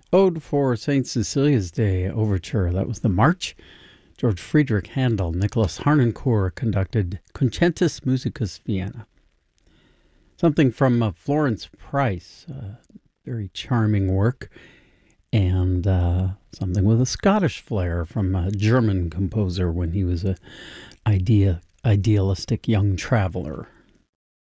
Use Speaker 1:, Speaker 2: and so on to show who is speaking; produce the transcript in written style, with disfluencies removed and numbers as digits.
Speaker 1: Ode for St. Cecilia's Day Overture. That was the March. George Friedrich Handel, Nicholas Harnoncourt conducted Concentus Musicus Vienna. Something from Florence Price, very charming work, and something with a Scottish flair from a German composer when he was a idealistic young traveler.